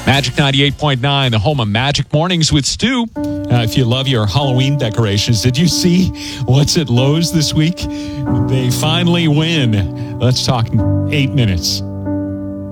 Magic 98.9, the home of Magic Mornings with Stu. If you love your Halloween decorations, did you see what's at Lowe's this week? They finally win. Let's talk in 8 minutes.